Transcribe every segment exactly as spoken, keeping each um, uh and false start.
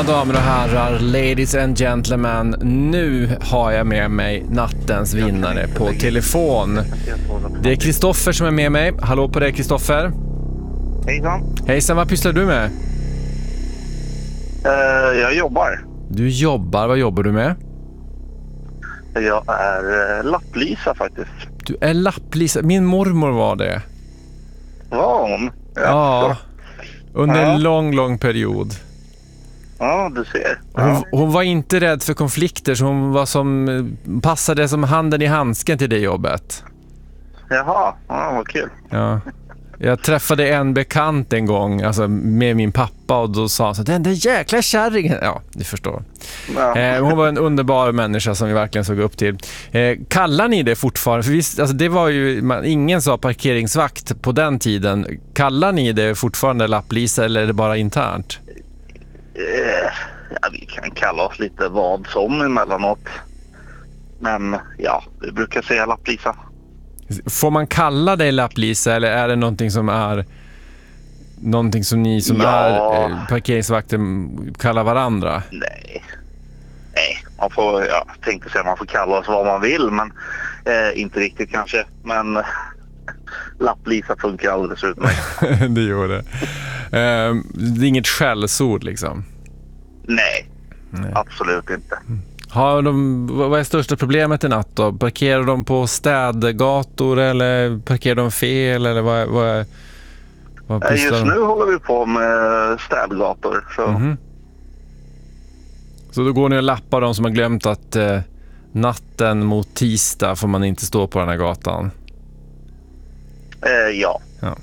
Mina damer och herrar, ladies and gentlemen, nu har jag med mig nattens vinnare på telefon. Det är Kristoffer som är med mig. Hallå på dig, Kristoffer. Hejsan. Hejsan, vad pysslar du med? Uh, jag jobbar. Du jobbar, vad jobbar du med? Jag är uh, lapplisa faktiskt. Du är lapplisa, min mormor var det. Var hon? Ja, ja under ja. en lång, lång period. Ja, du ser. Ja. Hon, hon var inte rädd för konflikter, så hon var som, passade som handen i handsken till det jobbet. Jaha, ja, vad kul. Ja. Jag träffade en bekant en gång, alltså med min pappa, och då sa han så, den där jäkla kärringen. Ja, ni förstår. Ja. Eh, hon var en underbar människa som vi verkligen såg upp till. Eh, kallar ni det fortfarande? För visst, alltså det var ju, man, ingen sa parkeringsvakt på den tiden. Kallar ni det fortfarande lapplisa, eller är det bara internt? Eh, ja, vi kan kalla oss lite vad som emellanåt. Men ja, vi brukar säga lapplisa. Får man kalla dig lapplisa, eller är det någonting som är någonting som ni som ja. är eh, parkeringsvakter kallar varandra? Nej. Nej, man får, jag tänkte säga man får kalla oss vad man vill, men eh, inte riktigt kanske. Men eh, lapplisa funkar alldeles ut mig. Det gör det. Eh, det är inget skällsord liksom? Nej, Nej. Absolut inte. Har de, vad är största problemet i natt då? Parkerar de på städgator eller parkerar de fel, eller vad, vad, vad pysslar? Just nu håller vi på med städgator. Så, mm-hmm. så då går ni och lappar de som har glömt att eh, natten mot tisdag får man inte stå på den här gatan? Eh, ja. ja.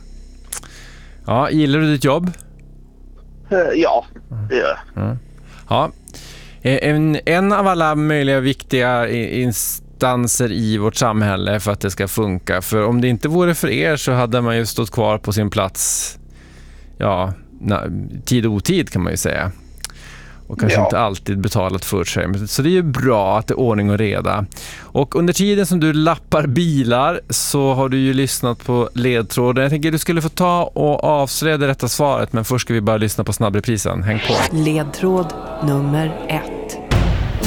Ja, gillar du ditt jobb? Eh, ja, det gör jag. Mm. Ja. En, en av alla möjliga viktiga instanser i vårt samhälle för att det ska funka. För om det inte vore för er så hade man ju stått kvar på sin plats, ja, tid och otid kan man ju säga. Och kanske ja. inte alltid betalat för sig. Så det är ju bra att det är ordning och reda. Och under tiden som du lappar bilar så har du ju lyssnat på ledtråden. Jag tänker att du skulle få ta och avslöja det rätta svaret. Men först ska vi bara lyssna på snabbreprisen. Häng på. Ledtråd nummer ett.